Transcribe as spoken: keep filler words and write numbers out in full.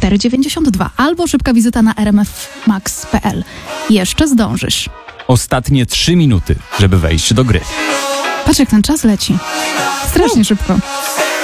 cztery dziewięćdziesiąt dwa albo szybka wizyta na r m f max kropka p l. Jeszcze zdążysz. Ostatnie trzy minuty, żeby wejść do gry. Patrz, jak ten czas leci. Strasznie szybko.